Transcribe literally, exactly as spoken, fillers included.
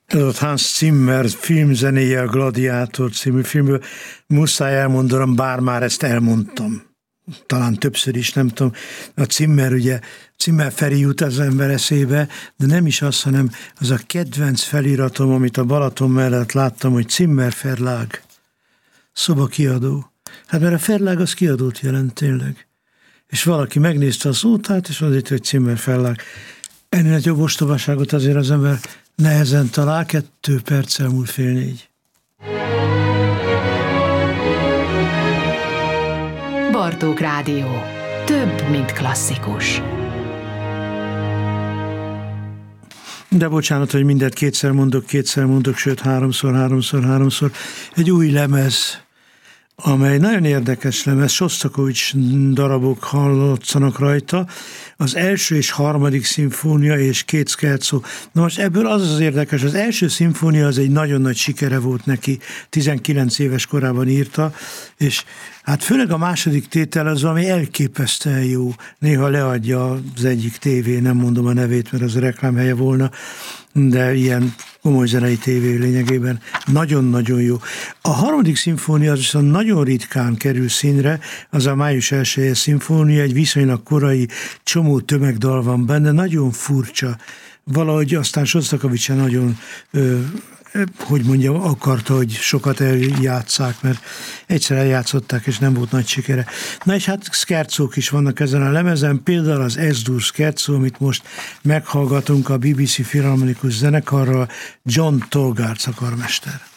Ez ott Hans Zimmer filmzenéje, a Gladiátor című filmből. Muszáj elmondanom, bár már ezt elmondtam. Talán többször is, nem tudom. A Zimmer, ugye, Zimmer Feri jut az ember eszébe, de nem is az, hanem az a kedvenc feliratom, amit a Balaton mellett láttam, hogy Zimmer Verlag, szobakiadó. Hát mert a Verlag az kiadót jelent tényleg. És valaki megnézte a szótát, és azért, hogy Zimmer Verlag. Ennél egy jobb ostobaságot azért az ember nehezen talál, kettő perccel múlt fél négy. Bartók Rádió. Több, mint klasszikus. De bocsánat, hogy mindent kétszer mondok, kétszer mondok, sőt háromszor, háromszor, háromszor. Egy új lemez, amely nagyon érdekes lemez, Sosztakovics darabok hallatszanak rajta, az első és harmadik szimfónia és két szkercó. Na most ebből az az érdekes, az első szimfónia az egy nagyon nagy sikere volt neki, tizenkilenc éves korában írta, és hát főleg a második tétel az, ami elképesztően jó. Néha leadja az egyik tévé, nem mondom a nevét, mert az a reklámhelye volna, de ilyen komoly zenei tévé lényegében nagyon-nagyon jó. A harmadik szimfónia az viszont nagyon ritkán kerül színre, az a május elsője szimfónia, egy viszonylag korai, csomó tömegdal van benne, nagyon furcsa. Valahogy aztán Sosztakovics nagyon, ö, hogy mondjam, akarta, hogy sokat eljátsszák, mert egyszer eljátszották, és nem volt nagy sikere. Na és hát szkercók is vannak ezen a lemezen, például az S-dur szkercó, amit most meghallgatunk a bé bé cé Filharmonikus zenekarral, John Tolgárca karmester.